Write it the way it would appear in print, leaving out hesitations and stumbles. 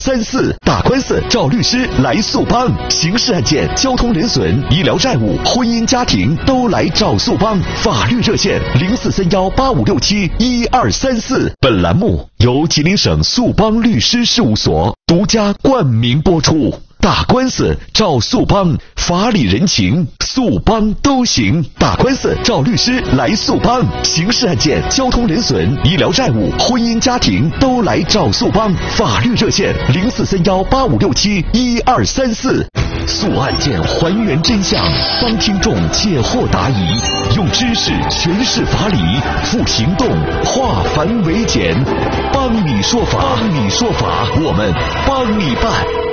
1234，打官司找律师来速帮，刑事案件、交通人损、医疗债务、婚姻家庭都来找速帮。法律热线043185671234。本栏目由吉林省速帮律师事务所独家冠名播出。打官司找速帮，法理人情速帮都行。打官司找律师来速帮，刑事案件、交通人损、医疗债务、婚姻家庭都来找速帮。法律热线043185671234。速案件还原真相，帮听众解惑答疑，用知识诠释法理，付行动化繁为简，帮你说法，我们帮你办。